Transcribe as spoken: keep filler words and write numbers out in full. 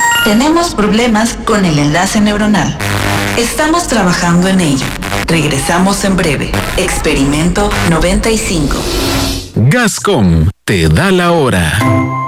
Tenemos problemas con el enlace neuronal. Estamos trabajando en ello. Regresamos en breve. Experimento noventa y cinco. Gascom te da la hora.